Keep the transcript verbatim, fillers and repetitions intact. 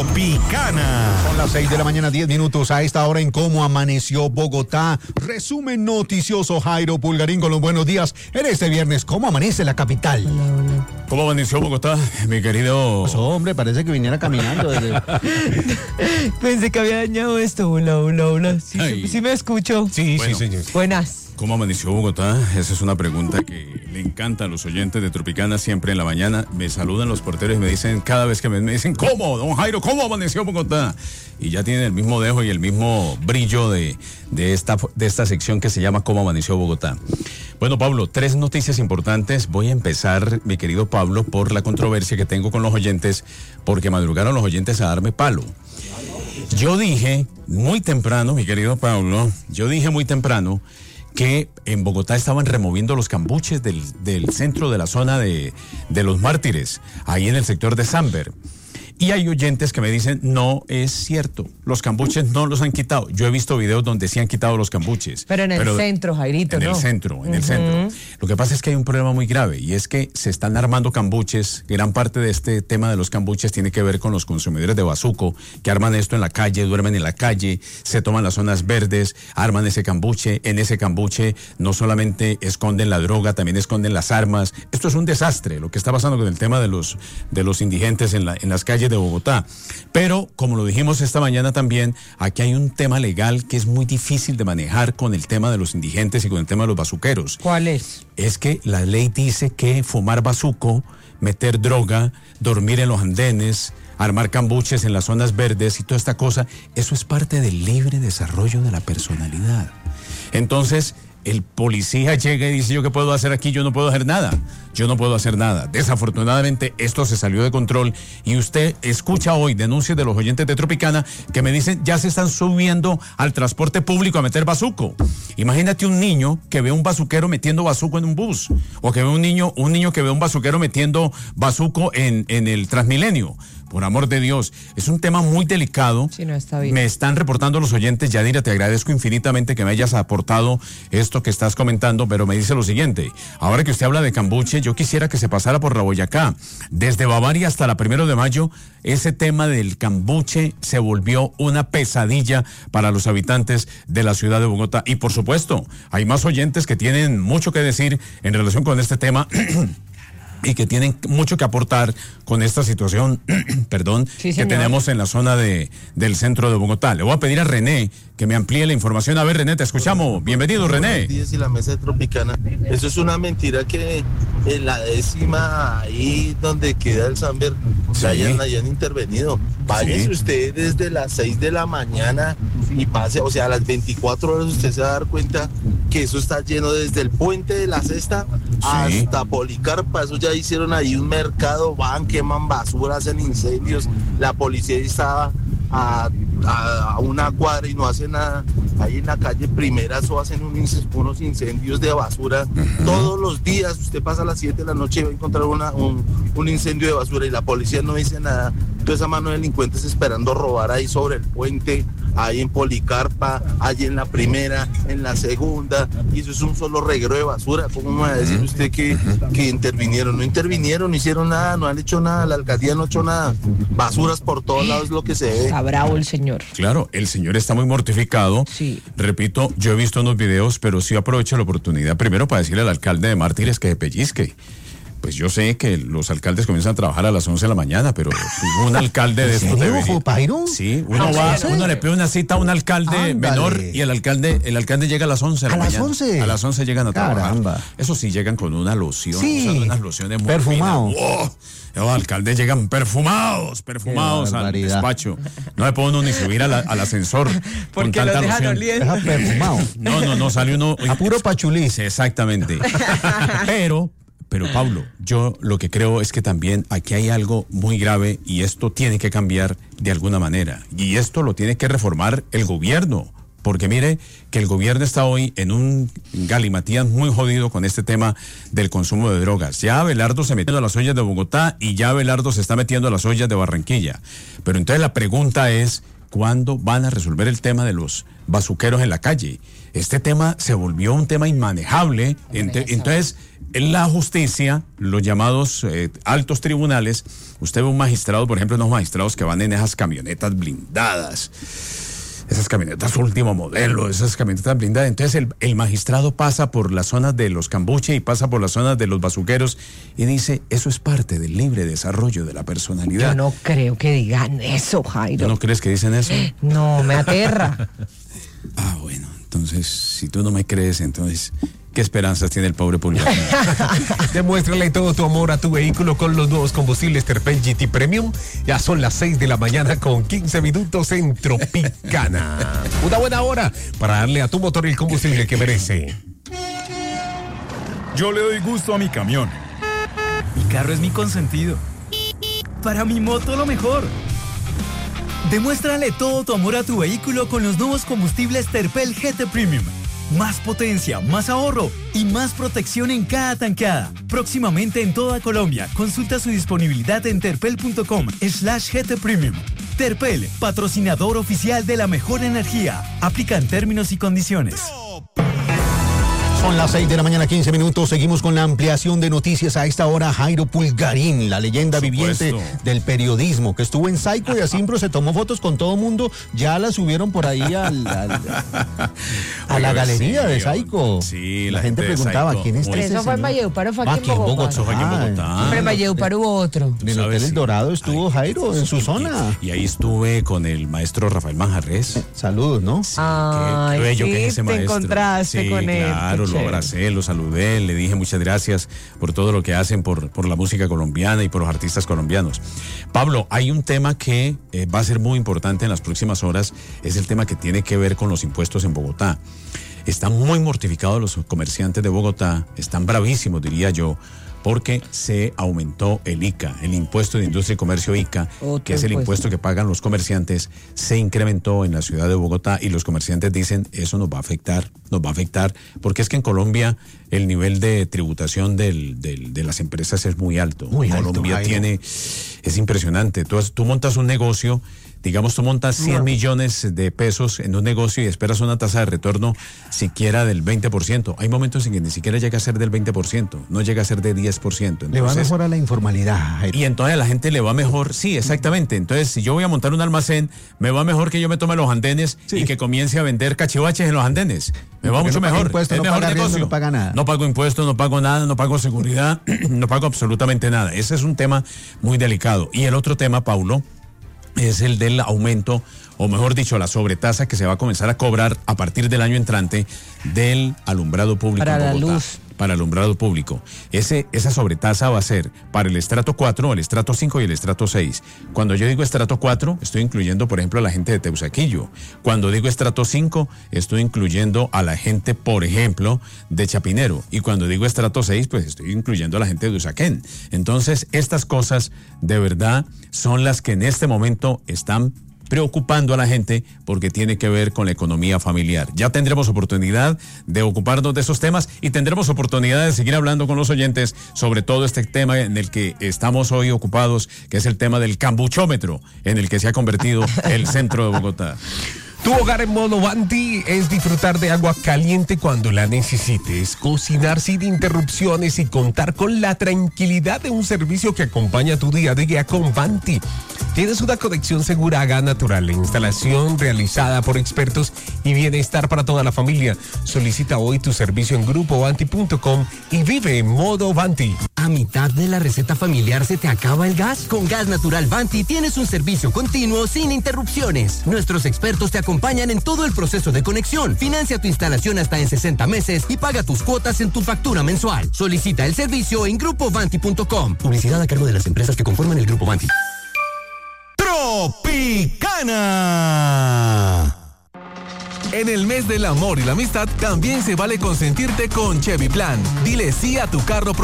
Tropicana. Son las seis de la mañana, diez minutos. A esta hora en Cómo Amaneció Bogotá. Resumen noticioso, Jairo Pulgarín, con los buenos días en este viernes. ¿Cómo amanece la capital? ¿Cómo amaneció Bogotá, mi querido? Pues, hombre, parece que viniera caminando desde... Pensé que había dañado esto. Hola, hola, hola. ¿Sí, sí, sí me escucho? Sí, bueno, sí, señor. Buenas. ¿Cómo amaneció Bogotá? Esa es una pregunta que le encanta a los oyentes de Tropicana siempre en la mañana. Me saludan los porteros y me dicen, cada vez que me, me dicen, ¿cómo, don Jairo? ¿Cómo amaneció Bogotá? Y ya tienen el mismo dejo y el mismo brillo de, de, esta, de esta sección que se llama ¿Cómo amaneció Bogotá? Bueno, Pablo, tres noticias importantes. Voy a empezar, mi querido Pablo, por la controversia que tengo con los oyentes, porque madrugaron los oyentes a darme palo. Yo dije muy temprano, mi querido Pablo, yo dije muy temprano que en Bogotá estaban removiendo los cambuches del, del centro de la zona de, de los Mártires, ahí en el sector de Samber. Y hay oyentes que me dicen, no es cierto, los cambuches no los han quitado. Yo he visto videos donde sí han quitado los cambuches. Pero en el pero centro, Jairito, en ¿no? el centro, en uh-huh. el centro. Lo que pasa es que hay un problema muy grave y es que se están armando cambuches. Gran parte de este tema de los cambuches tiene que ver con los consumidores de bazuco que arman esto en la calle, duermen en la calle, se toman las zonas verdes, arman ese cambuche. En ese cambuche no solamente esconden la droga, también esconden las armas. Esto es un desastre, lo que está pasando con el tema de los, de los indigentes en, la, en las calles de Bogotá. Pero, como lo dijimos esta mañana también, aquí hay un tema legal que es muy difícil de manejar con el tema de los indigentes y con el tema de los bazuqueros. ¿Cuál es? Es que la ley dice que fumar bazuco, meter droga, dormir en los andenes, armar cambuches en las zonas verdes y toda esta cosa, eso es parte del libre desarrollo de la personalidad. Entonces, el policía llega y dice, ¿yo qué puedo hacer aquí? Yo no puedo hacer nada. Yo no puedo hacer nada. Desafortunadamente, esto se salió de control y usted escucha hoy denuncias de los oyentes de Tropicana que me dicen, ya se están subiendo al transporte público a meter bazuco. Imagínate un niño que ve un bazuquero metiendo bazuco en un bus, o que ve un niño, un niño que ve un bazuquero metiendo bazuco en, en el Transmilenio. Por amor de Dios, es un tema muy delicado. Sí, no está bien. Me están reportando los oyentes. Yadira, te agradezco infinitamente que me hayas aportado esto que estás comentando, pero me dice lo siguiente. Ahora que usted habla de cambuche, yo quisiera que se pasara por la Boyacá. Desde Bavaria hasta la primero de mayo, ese tema del cambuche se volvió una pesadilla para los habitantes de la ciudad de Bogotá. Y por supuesto, hay más oyentes que tienen mucho que decir en relación con este tema. Y que tienen mucho que aportar con esta situación, perdón, sí, que tenemos en la zona de, del centro de Bogotá. Le voy a pedir a René que me amplíe la información. A ver, René, te escuchamos. Bienvenido, René. Buenos días y la mesa de Tropicana. Eso es una mentira que en la décima, ahí donde queda el Samber, sí. hayan, hayan intervenido. Váyase sí. usted desde las seis de la mañana y pase, o sea, a las veinticuatro horas usted se va a dar cuenta que eso está lleno desde el puente de la Cesta sí. hasta Policarpa. Eso ya hicieron ahí un mercado, van, queman basura, hacen incendios. La policía estaba a, a, a una cuadra y no hace nada. Ahí en la calle Primera eso hacen un, unos incendios de basura. Uh-huh. Todos los días usted pasa a las siete de la noche y va a encontrar una, un, un incendio de basura y la policía no dice nada. Toda esa mano de delincuentes esperando robar ahí sobre el puente, ahí en Policarpa, ahí en la Primera, en la Segunda, y eso es un solo reguero de basura. ¿Cómo me va a decir usted que, que intervinieron? No intervinieron, no hicieron nada, no han hecho nada, la alcaldía no ha hecho nada. Basuras por todos lados es lo que se ve. Está bravo el señor. Claro, el señor está muy mortificado. Sí. Repito, yo he visto unos videos, pero sí aprovecho la oportunidad primero para decirle al alcalde de Mártires que se pellizque. Pues yo sé que los alcaldes comienzan a trabajar a las once de la mañana, pero un alcalde de estos debería... Sí, uno va, uno le pide una cita a un alcalde Ándale. menor y el alcalde el alcalde llega a las once de la ¿A mañana. ¿A las once? A las once llegan a trabajar. Caramba. Eso sí, llegan con una loción, sí. usan unas lociones muy perfumados. ¡Oh! Los alcaldes llegan perfumados, perfumados al despacho. No le puede uno ni subir a la, al ascensor con Porque tanta los dejan loción. oliendo. Perfumado. No, no, no, sale uno... A puro pachuliz. Exactamente. Pero... Pero Pablo, yo lo que creo es que también aquí hay algo muy grave y esto tiene que cambiar de alguna manera. Y esto lo tiene que reformar el gobierno. Porque mire que el gobierno está hoy en un galimatías muy jodido con este tema del consumo de drogas. Ya Abelardo se metió a las ollas de Bogotá y ya Abelardo se está metiendo a las ollas de Barranquilla. Pero entonces la pregunta es, ¿cuándo van a resolver el tema de los bazuqueros en la calle? Este tema se volvió un tema inmanejable. Ent- entonces, en la justicia, los llamados eh, altos tribunales, usted ve un magistrado, por ejemplo, unos magistrados que van en esas camionetas blindadas, esas camionetas último modelo, esas camionetas blindadas. Entonces el, el magistrado pasa por las zonas de los cambuche y pasa por las zonas de los bazuqueros y dice, eso es parte del libre desarrollo de la personalidad. Yo no creo que digan eso, Jairo. ¿Tú no crees que dicen eso? No, me aterra. Ah, bueno, entonces, si tú no me crees, entonces, ¿qué esperanzas tiene el pobre Pulgar? Demuéstrale todo tu amor a tu vehículo con los nuevos combustibles Terpel G T Premium. Ya son las seis de la mañana con quince minutos en Tropicana. Una buena hora para darle a tu motor el combustible que merece. Yo le doy gusto a mi camión. Mi carro es mi consentido. Para mi moto lo mejor. Demuéstrale todo tu amor a tu vehículo con los nuevos combustibles Terpel G T Premium. Más potencia, más ahorro y más protección en cada tankada. Próximamente en toda Colombia. Consulta su disponibilidad en terpel.com slash GT Premium. Terpel, patrocinador oficial de la mejor energía. Aplican términos y condiciones. Son las seis de la mañana, quince minutos. Seguimos con la ampliación de noticias a esta hora. Jairo Pulgarín, la leyenda viviente del periodismo, que estuvo en Saico y Asimpro, se tomó fotos con todo mundo. Ya la subieron por ahí al, al, a la galería sí, de Saico. Sí, la, la gente, gente preguntaba quién es este. Eso fue en Valledupar, fue aquí, aquí en Bogotá. Eso fue aquí en Bogotá. Pero en Valledupar hubo otro. En el Hotel El Dorado estuvo Jairo, en su zona. Y ahí estuve con el maestro Rafael Manjarres. Saludos, ¿no? Sí, Ay, qué bello sí, que es ese te maestro. encontraste sí, con él. Claro, lo abracé, lo saludé, le dije muchas gracias por todo lo que hacen por, por la música colombiana y por los artistas colombianos. Pablo, hay un tema que eh, va a ser muy importante en las próximas horas, es el tema que tiene que ver con los impuestos en Bogotá. Están muy mortificados los comerciantes de Bogotá, están bravísimos, diría yo, porque se aumentó el I C A, el impuesto de industria y comercio I C A, Otro que es el impuesto. impuesto que pagan los comerciantes, se incrementó en la ciudad de Bogotá y los comerciantes dicen, eso nos va a afectar, nos va a afectar, porque es que en Colombia el nivel de tributación del, del, de las empresas es muy alto. Muy alto, Colombia Jairo. tiene, es impresionante, tú, tú montas un negocio, digamos, tú montas cien millones de pesos en un negocio y esperas una tasa de retorno siquiera del veinte por ciento. Hay momentos en que ni siquiera llega a ser del veinte por ciento, no llega a ser de diez por ciento. Le va Entonces, mejor a la informalidad, Jairo. y entonces a la gente le va mejor, sí, exactamente. Entonces, si yo voy a montar un almacén, me va mejor que yo me tome los andenes Sí. y que comience a vender cachivaches en los andenes. Me va Porque mucho no paga mejor. impuesto, es no mejor paga arriendo, negocio. no paga nada. No pago impuestos, no pago nada, no pago seguridad, no pago absolutamente nada. Ese es un tema muy delicado. Y el otro tema, Paulo, es el del aumento, o mejor dicho, la sobretasa que se va a comenzar a cobrar a partir del año entrante del alumbrado público Para en la Bogotá. luz. Para alumbrado público. Ese, esa sobretasa va a ser para el estrato cuatro, el estrato cinco y el estrato seis. Cuando yo digo estrato cuatro, estoy incluyendo, por ejemplo, a la gente de Teusaquillo. Cuando digo estrato cinco, estoy incluyendo a la gente, por ejemplo, de Chapinero. Y cuando digo estrato seis, pues estoy incluyendo a la gente de Usaquén. Entonces, estas cosas de verdad son las que en este momento están preocupando a la gente porque tiene que ver con la economía familiar. Ya tendremos oportunidad de ocuparnos de esos temas y tendremos oportunidad de seguir hablando con los oyentes sobre todo este tema en el que estamos hoy ocupados, que es el tema del cambuchómetro, en el que se ha convertido el centro de Bogotá. Tu hogar en modo Vanti es disfrutar de agua caliente cuando la necesites, cocinar sin interrupciones y contar con la tranquilidad de un servicio que acompaña tu día a día con Vanti. Tienes una conexión segura a gas natural, instalación realizada por expertos y bienestar para toda la familia. Solicita hoy tu servicio en grupo vanti punto com y vive en modo Vanti. ¿A mitad de la receta familiar se te acaba el gas? Con Gas Natural Vanti tienes un servicio continuo sin interrupciones. Nuestros expertos te acompañan en todo el proceso de conexión. Financia tu instalación hasta en sesenta meses y paga tus cuotas en tu factura mensual. Solicita el servicio en grupo vanti punto com. Publicidad a cargo de las empresas que conforman el Grupo Vanti. Tropicana. En el mes del amor y la amistad también se vale consentirte con Chevy Plan. Dile sí a tu carro propio.